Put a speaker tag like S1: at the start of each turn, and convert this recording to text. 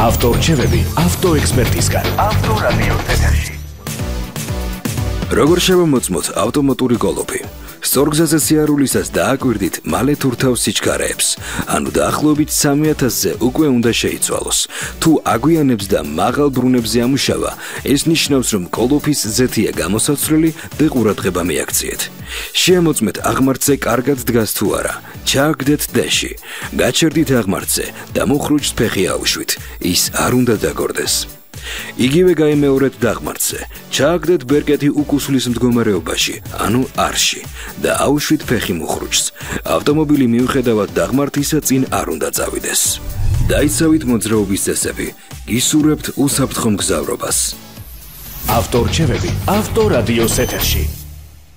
S1: ავტორჩევები ავტოექსპერტისგან. ავტორადიო ეთერში.
S2: როგორ შევამოწმოთ ავტომატური კოლოფი? სწორგზაზე სიარულისას დააკვირდით მალე თურთავს სიჩქარეებს, ანუ დაახლოებით 3000-ზე უკვე უნდა შეიცვალოს. თუ აგვიანებს და მაღალ ბრუნებზე ამუშავა, ეს ნიშნავს, რომ კოლოფის ზეთია გამოსაცვლელი და ყურადღება მიაქციეთ. შეამოწმეთ აღმართზე კარგად დგას თუ არა. ჩააგდეთ დეში, გაჩერდით აღმართზე და მუხრუჭს ფეხი აუშვით, ის არ უნდა დაგორდეს. იგივე გაიმეორეთ დაღმართზე, ჩააგდეთ ბერკეტი უკუსვლის მდგომარეობაში, ანუ არში და აუშვით ფეხი მუხრუჭს. ავტომობილი მიუხედავად დაღმართისა წინ არ უნდა წავიდეს. დაიცავით მოძრაობის წესები, გისურვებთ უსაფრთხო მგზავრობას.
S1: ავტორჩევები ავტორადიოს ეთერში.